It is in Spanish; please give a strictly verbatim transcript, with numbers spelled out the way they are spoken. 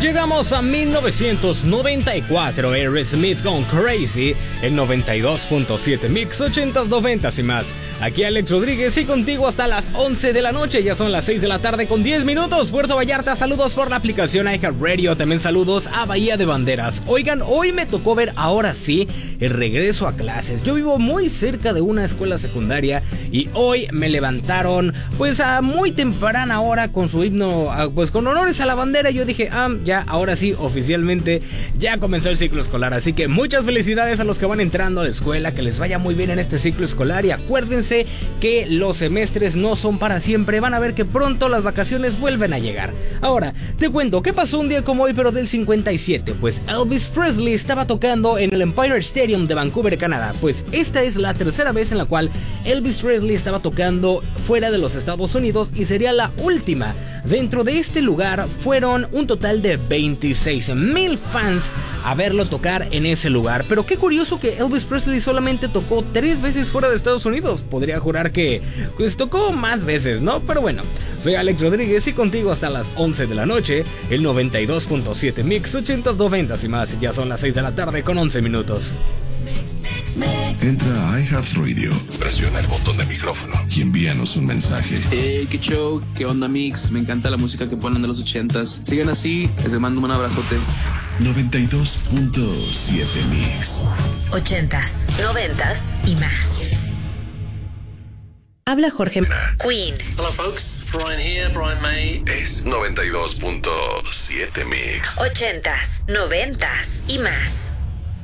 Llegamos a mil novecientos noventa y cuatro, Aerosmith con Crazy, el noventa y dos punto siete Mix, ochentas, noventas y más. Aquí Alex Rodríguez y contigo hasta las once de la noche, ya son las seis de la tarde con diez minutos. Puerto Vallarta, saludos por la aplicación iHeartRadio, también saludos a Bahía de Banderas. Oigan, hoy me tocó ver ahora sí el regreso a clases. Yo vivo muy cerca de una escuela secundaria y hoy me levantaron pues a muy temprana hora con su himno, pues con honores a la bandera. Yo dije, ah, ya, ahora sí, oficialmente ya comenzó el ciclo escolar, así que muchas felicidades a los que van entrando a la escuela, que les vaya muy bien en este ciclo escolar y acuérdense que los semestres no son para siempre, van a ver que pronto las vacaciones vuelven a llegar. Ahora, te cuento, ¿qué pasó un día como hoy pero del cincuenta y siete? Pues Elvis Presley estaba tocando en el Empire Stadium de Vancouver, Canadá. Pues esta es la tercera vez en la cual Elvis Presley estaba tocando fuera de los Estados Unidos y sería la última. Dentro de este lugar fueron un total de veintiséis mil fans a verlo tocar en ese lugar. Pero qué curioso que Elvis Presley solamente tocó tres veces fuera de Estados Unidos. Podría jurar que pues tocó más veces, ¿no? Pero bueno, soy Alex Rodríguez y contigo hasta las once de la noche, el noventa y dos punto siete Mix, ochentas, noventas y más. Ya son las seis de la tarde con once minutos. Entra a iHeartRadio, presiona el botón de micrófono y envíanos un mensaje. Hey, qué show, qué onda Mix, me encanta la música que ponen de los ochentas. Sigan así, les mando un abrazote. noventa y dos punto siete Mix. Ochentas, noventas y más. Habla Jorge Queen. Hello folks, Brian here, Brian May. Es noventa y dos punto siete Mix. Ochentas, noventas y más.